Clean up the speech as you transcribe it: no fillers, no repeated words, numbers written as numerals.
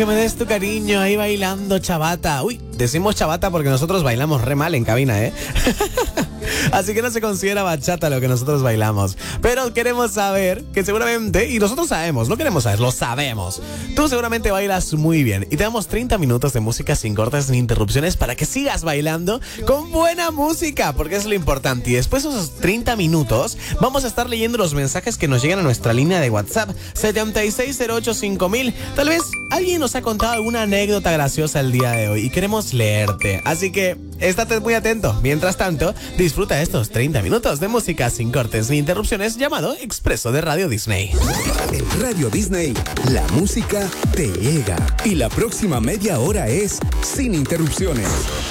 Que me des tu cariño ahí bailando chabata. Uy, decimos chabata porque nosotros bailamos re mal en cabina, ¿eh? Así que no se considera bachata lo que nosotros bailamos. Pero queremos saber que seguramente, y nosotros sabemos, no queremos saber, lo sabemos. Tú seguramente bailas muy bien. Y te damos 30 minutos de música sin cortes ni interrupciones para que sigas bailando con buena música, porque es lo importante. Y después de esos 30 minutos, vamos a estar leyendo los mensajes que nos llegan a nuestra línea de WhatsApp 76085000. Tal vez alguien nos ha contado alguna anécdota graciosa el día de hoy y queremos leerte. Así que estate muy atento. Mientras tanto, disfruta estos 30 minutos de música sin cortes ni interrupciones llamado Expreso de Radio Disney. En Radio Disney, la música te llega. Y la próxima media hora es sin interrupciones.